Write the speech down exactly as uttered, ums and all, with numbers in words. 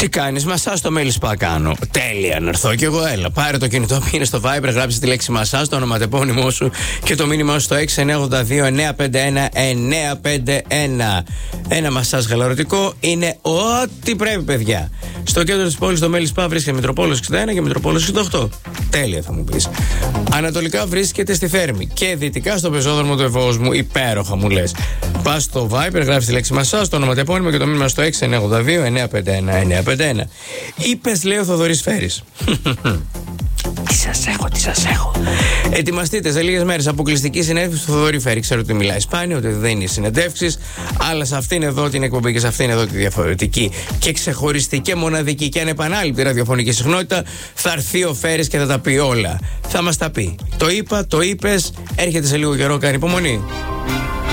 Τι κάνεις, μασάζ το μέλι σπα κάνω. Τέλεια, να έρθω κι εγώ, έλα. Πάρε το κινητό, πήγαινε στο Viber, γράψε τη λέξη μασάζ, το ονοματεπώνυμό σου και το μήνυμά σου στο έξι εννιά οκτώ δύο εννιά πέντε ένα εννιά πέντε ένα. Ένα μασάζ χαλαρωτικό είναι ό,τι πρέπει, παιδιά. Στο κέντρο της πόλης, το μέλι σπα βρίσκεται Μητροπόλεως εξήντα ένα και Μητροπόλεως εξήντα οκτώ. Τέλεια, θα μου πεις. Ανατολικά βρίσκεται στη Θέρμη και δυτικά στο πεζόδρομο του Ευόσμου. Υπέροχα, μου λες. Πας στο Viber, γράψει τη λέξη μασάζ, το ονοματεπώνυμο και το μήνυμα στο έξι εννιά οκτώ δύο εννιά πέντε ένα εννιά πέντε ένα. Είπες, λέει ο Θοδωρής Φέρης. Τι σας έχω, τι σας έχω. Ετοιμαστείτε σε λίγες μέρες αποκλειστική συνέντευξη του Θοδωρή Φέρη. Ξέρω ότι μιλάει σπάνιο, ότι δεν είναι συνεντεύξεις, αλλά σε αυτήν εδώ την εκπομπή και σε αυτήν εδώ τη διαφορετική και ξεχωριστή και μοναδική και ανεπανάληπτη ραδιοφωνική συχνότητα θα έρθει ο Φέρης και θα τα πει όλα. Θα μας τα πει. Το είπα, το είπες, έρχεται σε λίγο καιρό, κάνει υπομονή.